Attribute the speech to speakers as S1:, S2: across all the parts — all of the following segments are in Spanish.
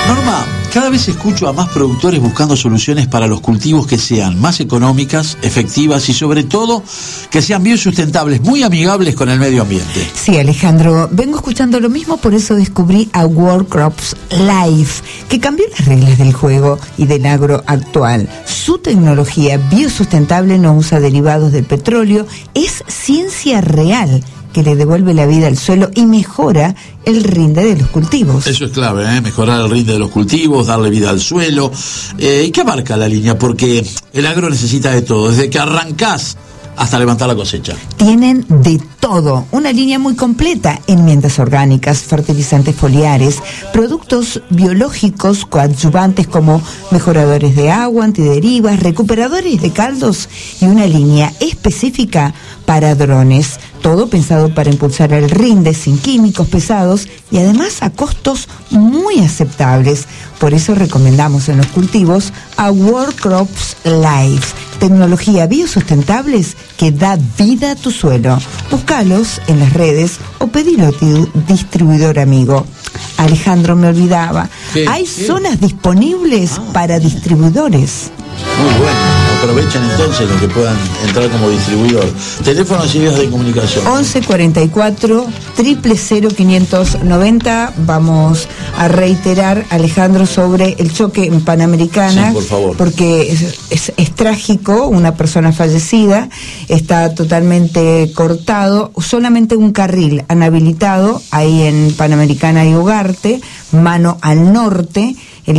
S1: Norma, cada vez escucho a más productores buscando soluciones para los cultivos que sean más económicas, efectivas y sobre todo que sean biosustentables, muy amigables con el medio ambiente.
S2: Sí, Alejandro, vengo escuchando lo mismo, por eso descubrí a World Crops Life, que cambió las reglas del juego y del agro actual. Su tecnología biosustentable no usa derivados del petróleo, es ciencia real que le devuelve la vida al suelo y mejora el rinde de los cultivos.
S1: Eso es clave, mejorar el rinde de los cultivos, darle vida al suelo. ¿Y qué abarca la línea? Porque el agro necesita de todo, desde que arrancás hasta levantar la cosecha.
S2: Tienen de todo, una línea muy completa: enmiendas orgánicas, fertilizantes foliares, productos biológicos coadyuvantes como mejoradores de agua, antiderivas, recuperadores de caldos y una línea específica para drones. Todo pensado para impulsar el rinde sin químicos pesados y además a costos muy aceptables. Por eso recomendamos en los cultivos a World Crops Life, tecnología biosustentables que da vida a tu suelo. Búscalos en las redes o pedilo a tu distribuidor amigo. Alejandro, me olvidaba. Hay zonas disponibles para distribuidores.
S1: Muy bueno, aprovechen entonces los que puedan entrar como distribuidor. Teléfonos y vías de comunicación.
S2: 11 44 000 590. Vamos a reiterar, Alejandro, sobre el choque en Panamericana.
S1: Sí, por favor.
S2: Porque es trágico, una persona fallecida, está totalmente cortado, solamente un carril han habilitado ahí en Panamericana y Ugarte, mano al norte. El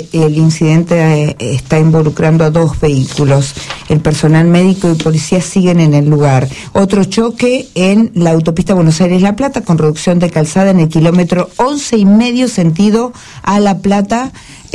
S2: incidente está involucrando a 2 vehículos. El personal médico y policía siguen en el lugar. Otro choque en la autopista Buenos Aires-La Plata, con reducción de calzada en el kilómetro 11,5 sentido a La Plata.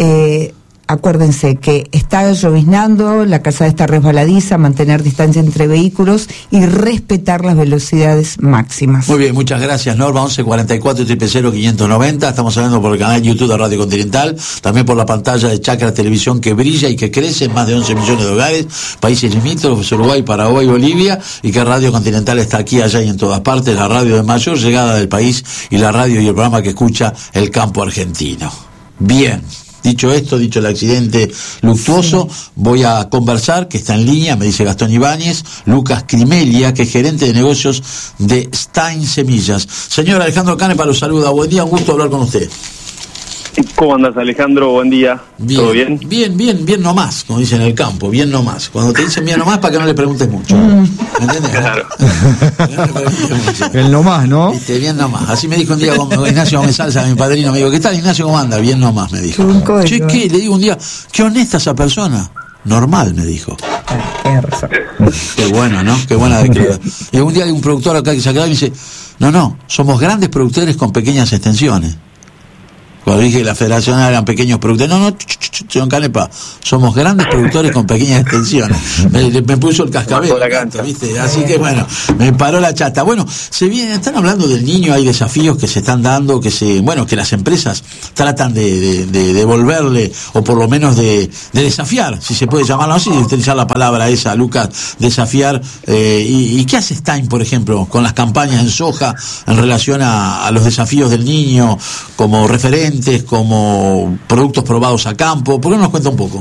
S2: Acuérdense que está lloviznando, la calzada está resbaladiza, mantener distancia entre vehículos y respetar las velocidades máximas.
S1: Muy bien, muchas gracias, Norma. 11 44 000 590. Estamos hablando por el canal de YouTube de Radio Continental, también por la pantalla de Chacra Televisión, que brilla y que crece en más de 11 millones de hogares, países limítrofes, Uruguay, Paraguay, Bolivia, y que Radio Continental está aquí, allá y en todas partes, la radio de mayor llegada del país y la radio y el programa que escucha el campo argentino. Bien. Dicho esto, dicho el accidente luctuoso, voy a conversar, que está en línea, me dice Gastón Ibáñez, Lucas Crimelia, que es gerente de negocios de Stein Semillas. Señor Alejandro Canepa, lo saluda. Buen día, un gusto hablar con usted.
S3: ¿Cómo andas, Alejandro? Buen día.
S1: Bien,
S3: ¿Todo bien?
S1: Bien nomás, como dicen en el campo, bien nomás. Cuando te dicen bien nomás, para que no le preguntes mucho. ¿Me entiendes?
S3: Claro.
S4: El nomás, ¿no?
S1: Viste, bien nomás. Así me dijo un día con Ignacio Gómez Salsa, mi padrino, me dijo, ¿qué tal, Ignacio? ¿Cómo anda? Bien nomás, me dijo. Che, ¿qué? Le digo un día, qué honesta esa persona. Normal, me dijo. Qué bueno, ¿no? Qué buena declaración. Y un día hay un productor acá que se ha quedado y me dice, no, somos grandes productores con pequeñas extensiones. Cuando dije que la federación eran pequeños productores, no, señor Canepa, somos grandes productores con pequeñas extensiones. Me puso el cascabel, ¿viste? Así que bueno, me paró la chata. Bueno, están hablando del niño, hay desafíos que se están dando, que las empresas tratan de devolverle, o por lo menos de desafiar, si se puede llamarlo así, de utilizar la palabra esa, Lucas, desafiar. ¿Y qué hace Stein, por ejemplo, con las campañas en soja en relación a los desafíos del niño, como referente, como productos probados a campo? ¿Por qué no nos cuenta un poco?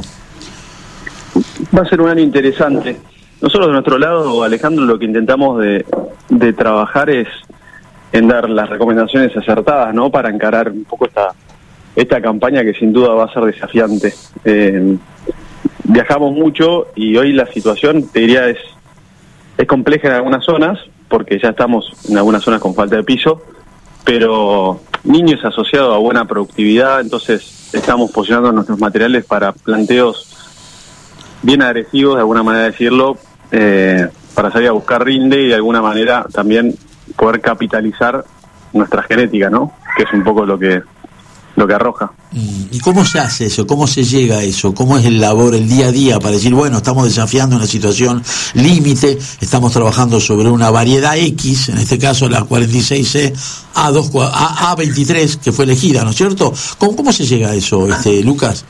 S3: Va a ser un año interesante. Nosotros de nuestro lado, Alejandro, lo que intentamos de trabajar es en dar las recomendaciones acertadas, ¿no? Para encarar un poco esta campaña que sin duda va a ser desafiante. Viajamos mucho y hoy la situación, te diría, es compleja en algunas zonas, porque ya estamos en algunas zonas con falta de piso, pero niño es asociado a buena productividad, entonces estamos posicionando nuestros materiales para planteos bien agresivos, de alguna manera decirlo, para salir a buscar rinde y de alguna manera también poder capitalizar nuestra genética, ¿no? Que es un poco lo que arroja.
S1: ¿Y cómo se hace eso? ¿Cómo se llega a eso? ¿Cómo es el labor, el día a día para decir, bueno, estamos desafiando una situación límite, estamos trabajando sobre una variedad X, en este caso la 46C A23, que fue elegida, ¿no es cierto? ¿Cómo se llega a eso, Lucas?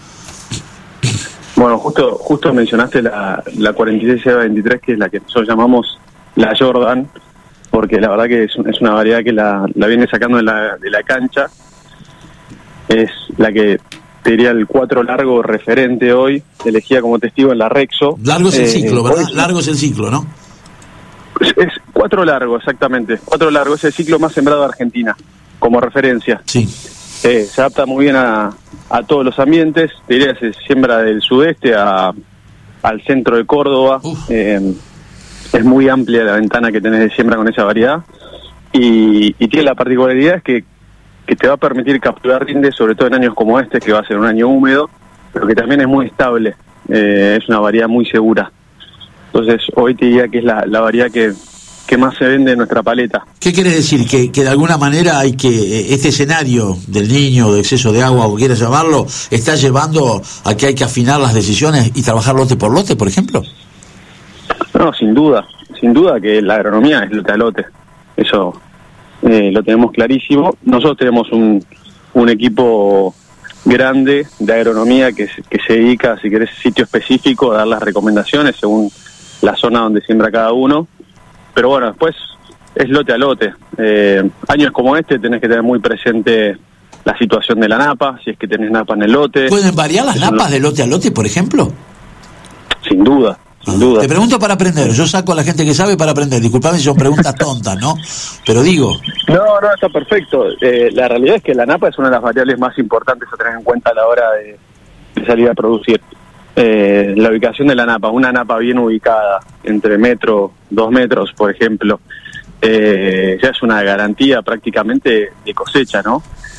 S3: Bueno, justo mencionaste la 46C A23, que es la que nosotros llamamos la Jordan, porque la verdad que es una variedad que la viene sacando de la cancha. Es la que te diría el 4 largo referente hoy, elegida como testigo en la Rexo.
S1: Largo es el ciclo, ¿verdad? Largo es el ciclo, ¿no?
S3: Es 4 largo, exactamente. 4 largo es el ciclo más sembrado de Argentina, como referencia.
S1: Sí.
S3: Se adapta muy bien a todos los ambientes. Te diría que se siembra del sudeste al centro de Córdoba. Es muy amplia la ventana que tenés de siembra con esa variedad. Y tiene la particularidad es que te va a permitir capturar rinde, sobre todo en años como este, que va a ser un año húmedo, pero que también es muy estable. Es una variedad muy segura. Entonces, hoy te diría que es la variedad que más se vende en nuestra paleta.
S1: ¿Qué quiere decir? Que de alguna manera hay que este escenario del Niño, de exceso de agua, o quieras llamarlo, está llevando a que hay que afinar las decisiones y trabajar lote por lote, por ejemplo?
S3: No, sin duda que la agronomía es lote a lote. Eso lo tenemos clarísimo. Nosotros tenemos un equipo grande de agronomía que se dedica, si querés, sitio específico, a dar las recomendaciones según la zona donde siembra cada uno. Pero bueno, después es lote a lote. Años como este tenés que tener muy presente la situación de la napa, si es que tenés napa en el lote.
S1: ¿Pueden variar las napas de lote a lote, por ejemplo?
S3: Sin duda. Sin duda.
S1: Te pregunto para aprender, yo saco a la gente que sabe para aprender, disculpame si son preguntas tontas, ¿no? Pero digo...
S3: No, está perfecto. La realidad es que la napa es una de las variables más importantes a tener en cuenta a la hora de salir a producir. La ubicación de la napa, una napa bien ubicada, entre 2 metros, por ejemplo, ya es una garantía prácticamente de cosecha, ¿no?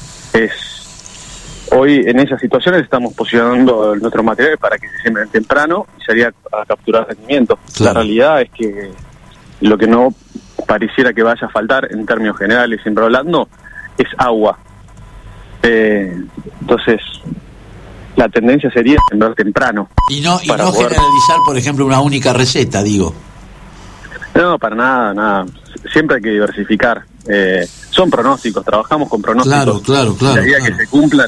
S3: Hoy en esas situaciones estamos posicionando nuestros materiales para que se siembren temprano y salir a capturar rendimiento. Claro. La realidad es que lo que no pareciera que vaya a faltar en términos generales, siempre hablando, es agua. Entonces, la tendencia sería sembrar temprano.
S1: Y no generalizar, por ejemplo, una única receta, digo.
S3: No, para nada. Siempre hay que diversificar. Son pronósticos, trabajamos con pronósticos.
S1: Claro.
S3: La idea que se cumplan.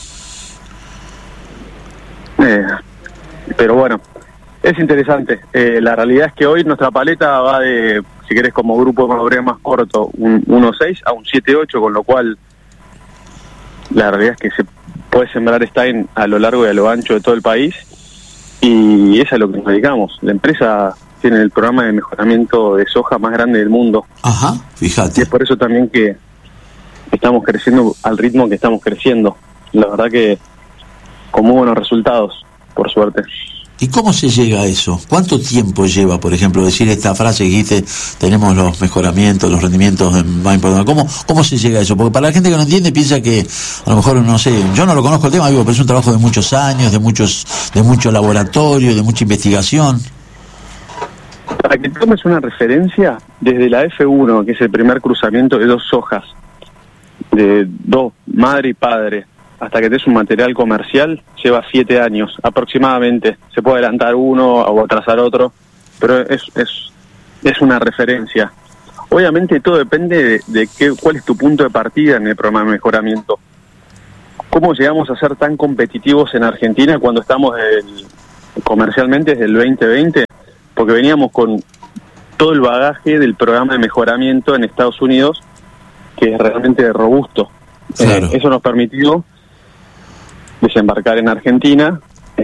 S3: Pero bueno, es interesante. La realidad es que hoy nuestra paleta va de, si querés, como grupo de madurez más corto, un 1.6 a un 7.8, con lo cual la realidad es que se puede sembrar Stein a lo largo y a lo ancho de todo el país, y eso es a lo que nos dedicamos. La empresa tiene el programa de mejoramiento de soja más grande del mundo.
S1: Ajá, fíjate.
S3: Y es por eso también que estamos creciendo al ritmo que estamos creciendo. La verdad que con muy buenos resultados, por suerte.
S1: ¿Y cómo se llega a eso? ¿Cuánto tiempo lleva, por ejemplo, decir esta frase que dijiste, tenemos los mejoramientos, los rendimientos más importantes? ¿Cómo se llega a eso? Porque para la gente que no entiende piensa que, a lo mejor, no sé, yo no lo conozco el tema, digo, pero es un trabajo de muchos años, de mucho laboratorio, de mucha investigación.
S3: Para que tomes una referencia, desde la F1, que es el primer cruzamiento de 2 sojas, de 2, madre y padre, hasta que te es un material comercial, lleva 7 años aproximadamente. Se puede adelantar uno o atrasar otro, pero es una referencia. Obviamente todo depende de cuál es tu punto de partida en el programa de mejoramiento. ¿Cómo llegamos a ser tan competitivos en Argentina cuando estamos comercialmente desde el 2020? Porque veníamos con todo el bagaje del programa de mejoramiento en Estados Unidos, que es realmente robusto.
S1: Claro.
S3: Eso nos permitió desembarcar en Argentina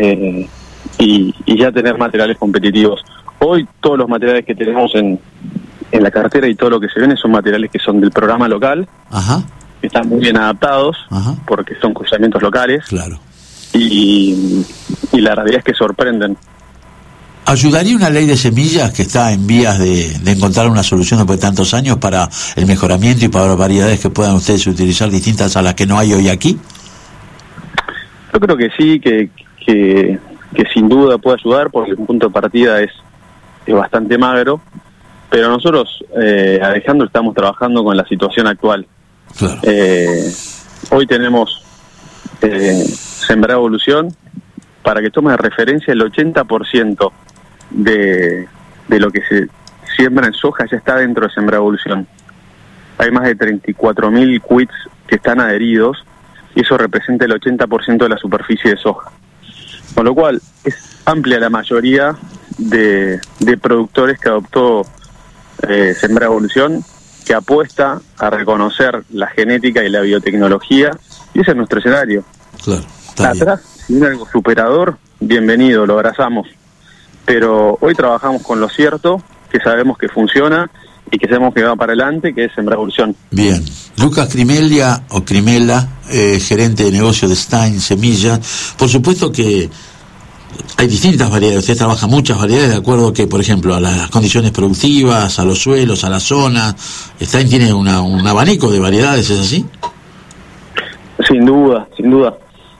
S3: y ya tener materiales competitivos. Hoy todos los materiales que tenemos en la cartera y todo lo que se viene son materiales que son del programa local.
S1: Ajá.
S3: Que están muy bien adaptados. Ajá. Porque son cruzamientos locales.
S1: Claro.
S3: Y la realidad es que sorprenden.
S1: ¿Ayudaría una ley de semillas que está en vías de encontrar una solución después de tantos años para el mejoramiento y para variedades que puedan ustedes utilizar distintas a las que no hay hoy aquí?
S3: Yo creo que sí, que sin duda puede ayudar, porque el punto de partida es bastante magro, pero nosotros, Alejandro, estamos trabajando con la situación actual.
S1: Claro.
S3: Hoy tenemos Sembrado Evolución, para que tome de referencia el 80% de lo que se siembra en soja ya está dentro de Sembrado Evolución. Hay más de 34.000 quits que están adheridos, y eso representa el 80% de la superficie de soja. Con lo cual, es amplia la mayoría de productores que adoptó Sembrado Evolución, que apuesta a reconocer la genética y la biotecnología, y ese es nuestro escenario.
S1: Claro.
S3: Atrás, si viene algo superador, bienvenido, lo abrazamos. Pero hoy trabajamos con lo cierto, que sabemos que funciona y que sabemos que va para adelante, que es Sembrar Evolución.
S1: Bien. Lucas Crimella, o Crimella, gerente de negocio de Stein Semillas. Por supuesto que hay distintas variedades. Usted trabaja muchas variedades de acuerdo que, por ejemplo, a las condiciones productivas, a los suelos, a la zona. Stein tiene un abanico de variedades, ¿es así?
S3: Sin duda, sin duda.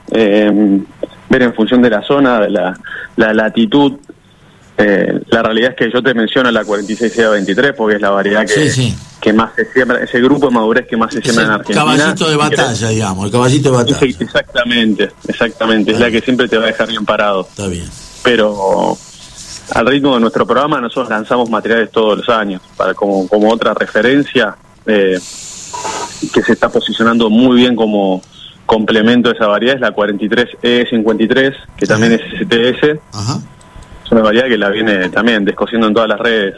S3: Ver en función de la zona, de la latitud. La realidad es que yo te menciono la 46C23 porque es la variedad que más se siembra, ese grupo de madurez que más se siembra en Argentina.
S1: Caballito de batalla, digamos, el caballito de batalla.
S3: Exactamente, es la que siempre te va a dejar bien parado.
S1: Está bien.
S3: Pero al ritmo de nuestro programa nosotros lanzamos materiales todos los años, para como otra referencia que se está posicionando muy bien como complemento de esa variedad es la 43E53, que también es STS.
S1: Ajá.
S3: Es una variedad que la viene también descosiendo en todas las redes.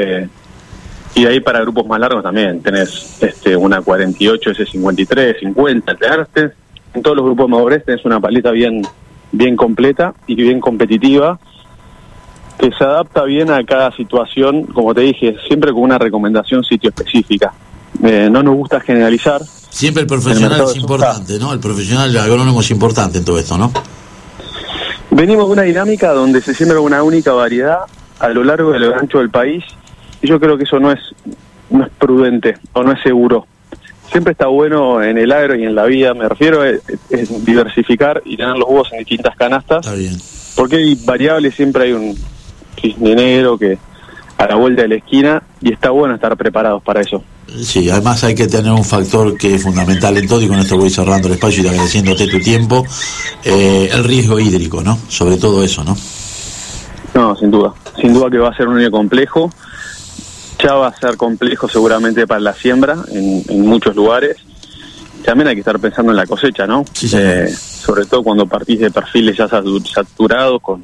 S3: Y ahí para grupos más largos también tenés una 48, S53, 50, Arte. En todos los grupos de madurez tenés una paleta bien completa y bien competitiva, que se adapta bien a cada situación, como te dije, siempre con una recomendación sitio específica. No nos gusta generalizar.
S1: Siempre el profesional es importante, ¿no? El profesional agrónomo es importante en todo esto, ¿no?
S3: Venimos de una dinámica donde se siembra una única variedad a lo largo y a lo ancho del país, y yo creo que eso no es prudente o no es seguro. Siempre está bueno en el agro y en la vida, me refiero es diversificar y tener los huevos en distintas canastas.
S1: Está bien.
S3: Porque hay variables, siempre hay un cisne negro que a la vuelta de la esquina, y está bueno estar preparados para eso.
S1: Sí, además hay que tener un factor que es fundamental en todo, y con esto voy cerrando el espacio y agradeciéndote tu tiempo, el riesgo hídrico, ¿no? Sobre todo eso, ¿no?
S3: No, sin duda que va a ser un año complejo. Ya va a ser complejo seguramente para la siembra en muchos lugares. También hay que estar pensando en la cosecha, ¿no?
S1: Sí,
S3: sobre todo cuando partís de perfiles ya saturados, con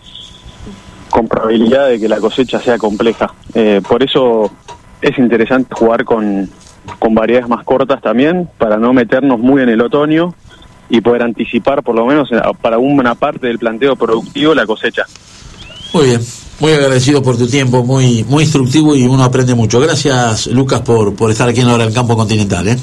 S3: probabilidad de que la cosecha sea compleja. Por eso es interesante jugar con variedades más cortas también, para no meternos muy en el otoño y poder anticipar por lo menos para una parte del planteo productivo la cosecha.
S1: Muy bien, muy agradecido por tu tiempo, muy instructivo, y uno aprende mucho. Gracias, Lucas, por estar aquí en la Hora del Campo Continental,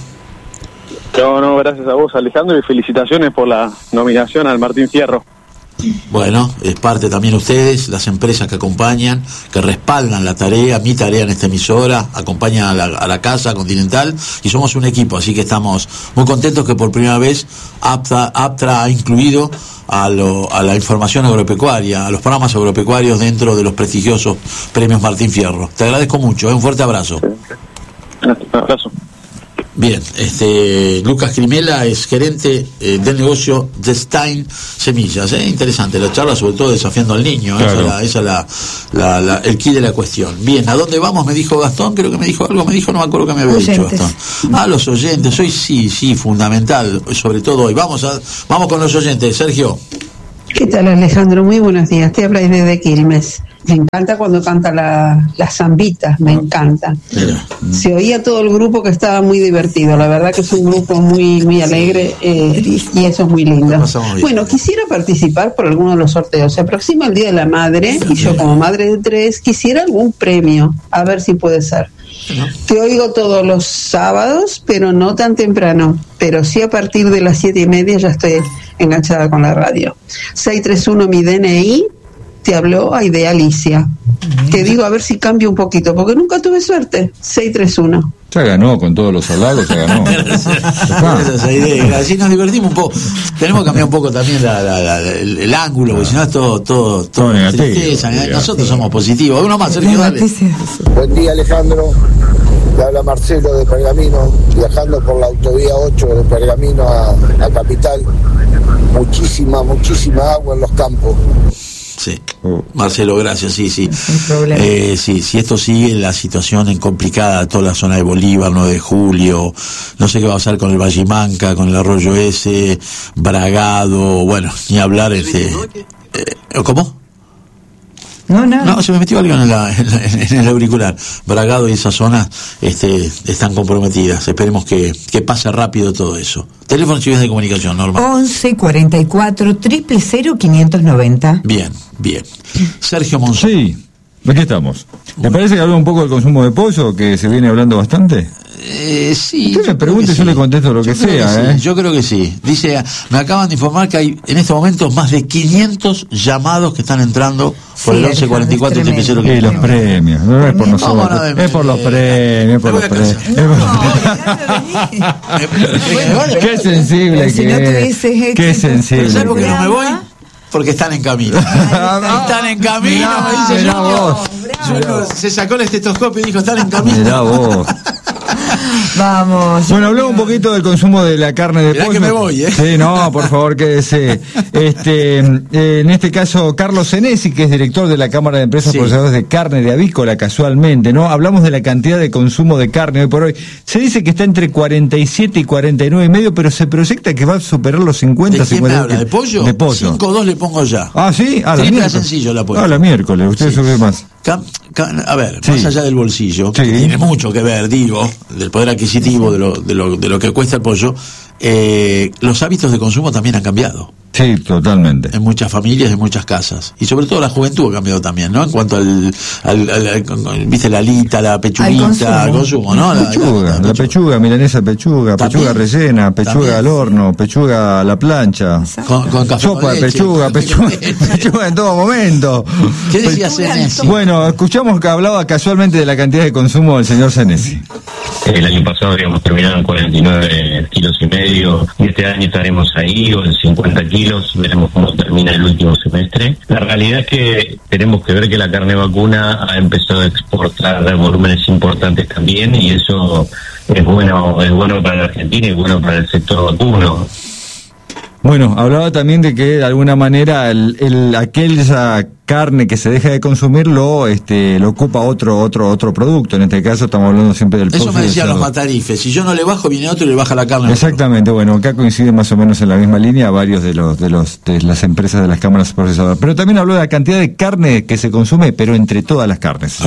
S3: No, gracias a vos, Alejandro, y felicitaciones por la nominación al Martín Fierro.
S1: Bueno, es parte también ustedes, las empresas que acompañan, que respaldan la tarea, mi tarea en esta emisora, acompañan a la Casa Continental, y somos un equipo, así que estamos muy contentos que por primera vez APTRA ha incluido a la información agropecuaria, a los programas agropecuarios dentro de los prestigiosos premios Martín Fierro. Te agradezco mucho, un fuerte abrazo.
S3: Un abrazo.
S1: Bien, Lucas Crimella es gerente del negocio de Stein Semillas. Interesante la charla, sobre todo desafiando al niño. Claro. Esa es el quid de la cuestión. Bien, ¿a dónde vamos? Me dijo Gastón, creo que me dijo algo, no me acuerdo que me había dicho Gastón. Los oyentes, hoy sí, fundamental, sobre todo hoy. Vamos con los oyentes, Sergio.
S5: ¿Qué tal, Alejandro? Muy buenos días, te habla desde Quilmes. Me encanta cuando canta las zambitas, me encanta. Se oía todo el grupo, que estaba muy divertido. La verdad que es un grupo muy muy alegre, y eso es muy lindo. Bueno, quisiera participar por alguno de los sorteos. Se aproxima el Día de la Madre, y yo como madre de 3 quisiera algún premio, a ver si puede ser. Te oigo todos los sábados, pero no tan temprano, pero sí a partir de las 7:30 ya estoy enganchada con la radio. 631 mi DNI. Te habló Aide Alicia. Te digo a ver si cambio un poquito, porque nunca tuve suerte. 631.
S4: Ya ganó con todos los halagos, ya ganó.
S1: Gracias, Aide. Así nos divertimos un poco. Tenemos que cambiar un poco también el ángulo, porque si no es todo tristeza. Nosotros somos positivos. Uno más, Sergio, dale.
S6: Buen día, Alejandro. Le habla Marcelo de Pergamino, viajando por la autovía 8 de Pergamino a Capital. Muchísima agua en los campos.
S1: Sí, Marcelo, gracias, sí. Si esto sigue, la situación es complicada, toda la zona de Bolívar, 9 de julio, no sé qué va a pasar con el Vallimanca, con el Arroyo ese, Bragado, bueno, ni hablar, ¿cómo? No, se me metió algo en el auricular. Bragado y esa zona están comprometidas. Esperemos que pase rápido todo eso. Teléfono y vías de comunicación, Norma.
S2: 11 44 000 590.
S1: Bien. Sergio Monzón.
S4: Sí, aquí estamos. ¿Me parece que habla un poco del consumo de pollo, que se viene hablando bastante?
S1: Sí.
S4: Usted me pregunte, yo le contesto lo que sea.
S1: Yo creo que sí. Dice, me acaban de informar que hay en este momento más de 500 llamados que están entrando por el 1144 000.
S4: Y los premios, no es por nosotros, es por los premios, Qué sensible que es. Qué sensible.
S1: ¿Pero sabes por qué no me voy? Porque están en camino. Están en camino, me dice Junior. Se sacó el estetoscopio y dijo, están en camino.
S4: Mirá vos.
S2: Vamos.
S4: Bueno, hablamos un poquito del consumo de la carne de pollo.
S1: Que me voy,
S4: Sí, no, por favor, quédese. En este caso, Carlos Senesi, que es director de la Cámara de Empresas Procesadoras de Carne de Avícola, casualmente, ¿no? Hablamos de la cantidad de consumo de carne hoy por hoy. Se dice que está entre 47 y 49 y medio, pero se proyecta que va a superar los 50.
S1: ¿De quién me habla? ¿De pollo?
S4: De pollo.
S1: 5-2 le pongo ya.
S4: Ah, ¿sí? A la
S1: miércoles. Sencillo la apuesta.
S4: A la miércoles, usted sube más.
S1: A ver, más allá del bolsillo, que tiene mucho que ver, del poder adquisitivo de lo que cuesta el pollo, los hábitos de consumo también han cambiado.
S4: Sí, totalmente.
S1: En muchas familias, en muchas casas. Y sobre todo la juventud ha cambiado también, ¿no? En cuanto al viste, la alita, la pechuguita, al consumo, ¿no?
S4: La pechuga, milanesa pechuga rellena, pechuga al horno, pechuga a la plancha.
S1: Con café
S4: sopa de pechuga en todo momento.
S1: ¿Qué decía Senesi?
S4: Bueno, escuchamos que hablaba casualmente de la cantidad de consumo del señor Senesi.
S7: El año pasado habíamos terminado en 49 kilos y medio, y este año estaremos ahí, o en 50 kilos, veremos cómo termina el último semestre. La realidad es que tenemos que ver que la carne vacuna ha empezado a exportar volúmenes importantes también, y eso es bueno para la Argentina y bueno para el sector vacuno.
S4: Bueno, hablaba también de que de alguna manera aquella carne que se deja de consumir lo ocupa otro producto. En este caso estamos hablando siempre del pollo.
S1: Eso me decían los matarifes. Si yo no le bajo, viene otro y le baja la carne.
S4: Exactamente. Bueno, acá coinciden más o menos en la misma línea varios de las empresas de las cámaras procesadoras. Pero también habló de la cantidad de carne que se consume, pero entre todas las carnes.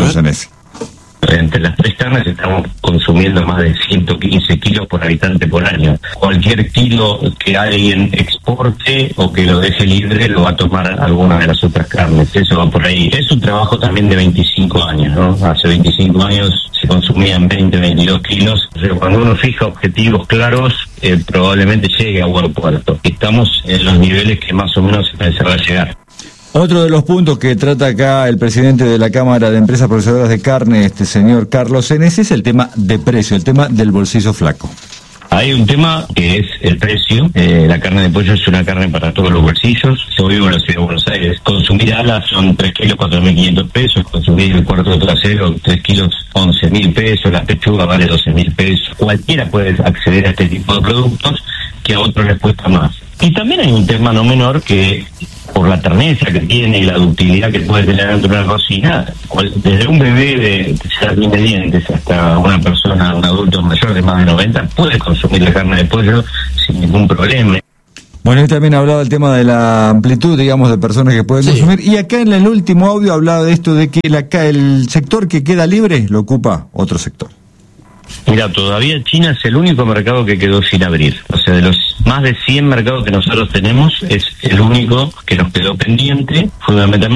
S7: Entre las tres carnes estamos consumiendo más de 115 kilos por habitante por año. Cualquier kilo que alguien exporte o que lo deje libre lo va a tomar alguna de las otras carnes. Eso va por ahí. Es un trabajo también de 25 años, ¿no? Hace 25 años se consumían 22 kilos. O sea, cuando uno fija objetivos claros, probablemente llegue a buen puerto. Estamos en los niveles que más o menos se pensaba llegar.
S4: Otro de los puntos que trata acá el presidente de la Cámara de Empresas Procesadoras de Carne, señor Carlos Senesi, es el tema de precio, el tema del bolsillo flaco.
S7: Hay un tema que es el precio. La carne de pollo es una carne para todos los bolsillos. Yo vivo en la ciudad de Buenos Aires. Consumir alas son 3 kilos, 4.500 pesos. Consumir el cuarto trasero, 3 kilos, 11.000 pesos. La pechuga vale 12.000 pesos. Cualquiera puede acceder a este tipo de productos que a otros les cuesta más. Y también hay un tema no menor que, por la terneza que tiene y la ductilidad que puede tener dentro de una cocina, desde un bebé de jardín de dientes hasta una persona, un adulto mayor de más de 90, puede consumir la carne de pollo sin ningún problema.
S4: Bueno, y también hablaba del tema de la amplitud, digamos, de personas que pueden consumir. Y acá en el último audio hablaba de esto de que el sector que queda libre lo ocupa otro sector.
S7: Mira, todavía China es el único mercado que quedó sin abrir. O sea, de los más de 100 mercados que nosotros tenemos, es el único que nos quedó pendiente, fundamentalmente